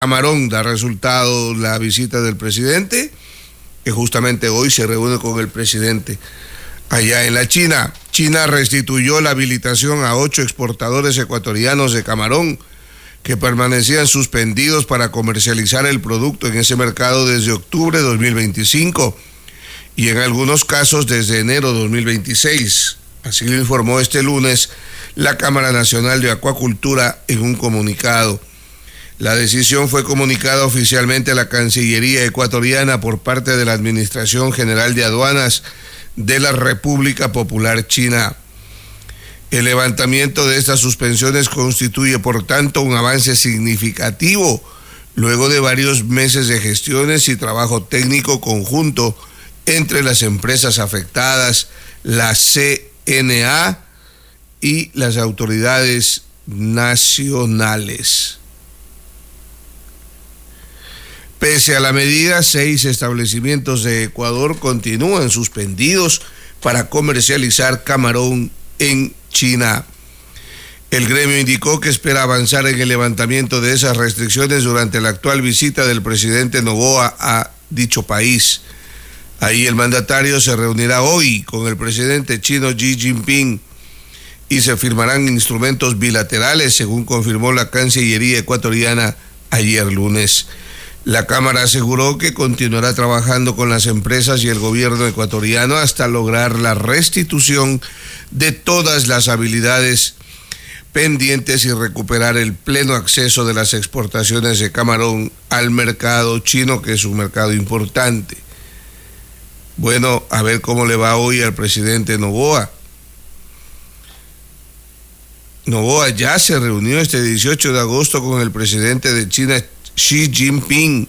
Camarón da resultado la visita del presidente, que justamente hoy se reúne con el presidente allá en la China. China restituyó la habilitación a 8 exportadores ecuatorianos de camarón que permanecían suspendidos para comercializar el producto en ese mercado desde octubre de 2025 y en algunos casos desde enero de 2026. Así lo informó este lunes la Cámara Nacional de Acuacultura en un comunicado. La decisión fue comunicada oficialmente a la Cancillería ecuatoriana por parte de la Administración General de Aduanas de la República Popular China. El levantamiento de estas suspensiones constituye, por tanto, un avance significativo luego de varios meses de gestiones y trabajo técnico conjunto entre las empresas afectadas, la CNA y las autoridades nacionales. Pese a la medida, 6 establecimientos de Ecuador continúan suspendidos para comercializar camarón en China. El gremio indicó que espera avanzar en el levantamiento de esas restricciones durante la actual visita del presidente Noboa a dicho país. Ahí el mandatario se reunirá hoy con el presidente chino Xi Jinping y se firmarán instrumentos bilaterales, según confirmó la Cancillería ecuatoriana ayer lunes. La Cámara aseguró que continuará trabajando con las empresas y el gobierno ecuatoriano hasta lograr la restitución de todas las habilidades pendientes y recuperar el pleno acceso de las exportaciones de camarón al mercado chino, que es un mercado importante. Bueno, a ver cómo le va hoy al presidente Noboa. Noboa ya se reunió este 18 de agosto con el presidente de China, Xi Jinping.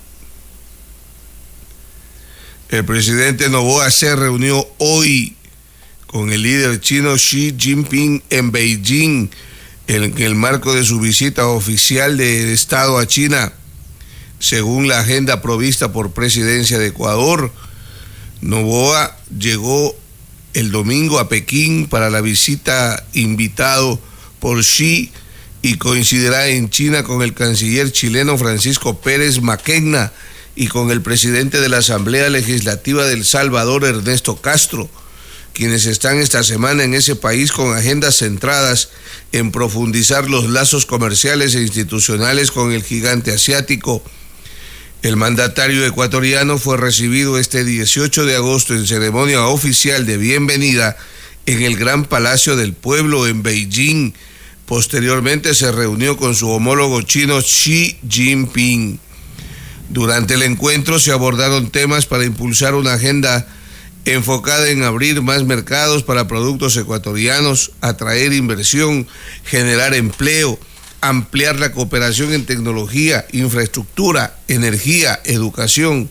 El presidente Noboa se reunió hoy con el líder chino Xi Jinping en Beijing, en el marco de su visita oficial de Estado a China. Según la agenda provista por Presidencia de Ecuador, Noboa llegó el domingo a Pekín para la visita, invitado por Xi, y coincidirá en China con el canciller chileno Francisco Pérez Mackenna y con el presidente de la Asamblea Legislativa de El Salvador, Ernesto Castro, quienes están esta semana en ese país con agendas centradas en profundizar los lazos comerciales e institucionales con el gigante asiático. El mandatario ecuatoriano fue recibido este 18 de agosto en ceremonia oficial de bienvenida en el Gran Palacio del Pueblo en Beijing. Posteriormente se reunió con su homólogo chino Xi Jinping. Durante el encuentro se abordaron temas para impulsar una agenda enfocada en abrir más mercados para productos ecuatorianos, atraer inversión, generar empleo, ampliar la cooperación en tecnología, infraestructura, energía, educación.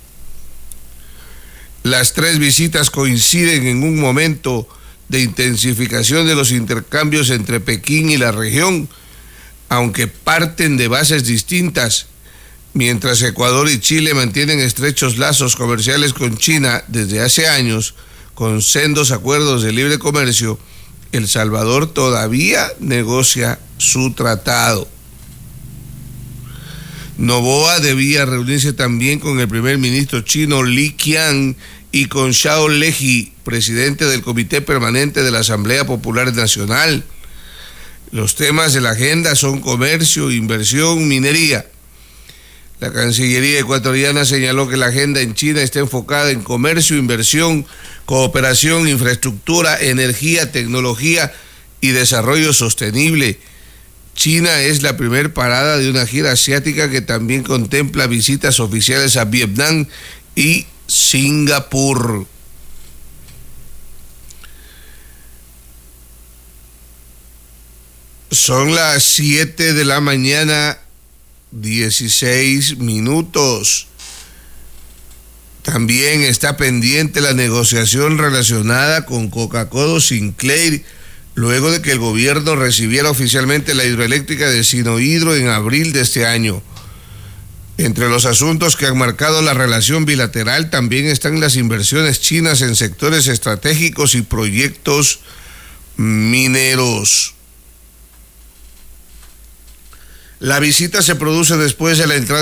Las 3 visitas coinciden en un momento de intensificación de los intercambios entre Pekín y la región, aunque parten de bases distintas. Mientras Ecuador y Chile mantienen estrechos lazos comerciales con China desde hace años, con sendos acuerdos de libre comercio, El Salvador todavía negocia su tratado. Noboa debía reunirse también con el primer ministro chino Li Qiang y con Xiao Leji, presidente del Comité Permanente de la Asamblea Popular Nacional. Los temas de la agenda son comercio, inversión, minería. La Cancillería ecuatoriana señaló que la agenda en China está enfocada en comercio, inversión, cooperación, infraestructura, energía, tecnología y desarrollo sostenible. China es la primer parada de una gira asiática que también contempla visitas oficiales a Vietnam y Singapur. Son las 7 de la mañana, 16 minutos. También está pendiente la negociación relacionada con Coca-Cola Sinclair, luego de que el gobierno recibiera oficialmente la hidroeléctrica de Sinohidro en abril de este año. Entre los asuntos que han marcado la relación bilateral también están las inversiones chinas en sectores estratégicos y proyectos mineros. La visita se produce después de la entrada